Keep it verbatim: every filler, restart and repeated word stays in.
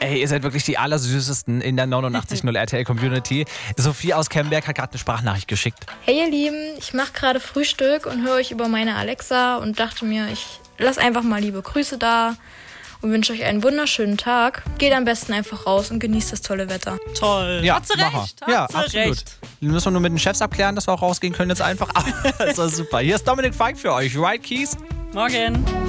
Ey, ihr seid wirklich die allersüßesten in der neunundachtzig Komma null R T L-Community. Sophie aus Kemberg hat gerade eine Sprachnachricht geschickt. Hey ihr Lieben, ich mache gerade Frühstück und höre euch über meine Alexa und dachte mir, ich lasse einfach mal liebe Grüße da und wünsche euch einen wunderschönen Tag. Geht am besten einfach raus und genießt das tolle Wetter. Toll. Ja, hat sie mach recht. er. Hat Ja, sie absolut. recht. Müssen wir nur mit den Chefs abklären, dass wir auch rausgehen können jetzt einfach. Aber das war super. Hier ist Dominik Feig für euch. Right Keys. Morgen.